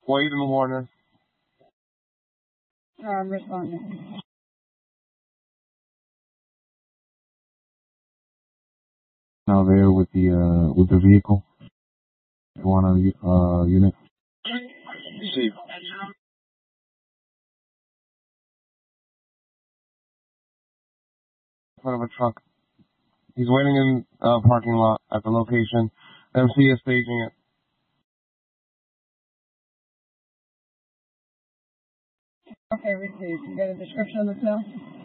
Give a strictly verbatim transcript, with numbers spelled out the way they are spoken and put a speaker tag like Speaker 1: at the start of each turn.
Speaker 1: Wade and Warner.
Speaker 2: I'm responding.
Speaker 1: Now there with the uh with the vehicle. One of the uh unit.
Speaker 3: Receive.
Speaker 1: In front of a truck. He's waiting in a uh, parking lot at the location. M C is staging it.
Speaker 2: Okay, received. You got a description of the cell?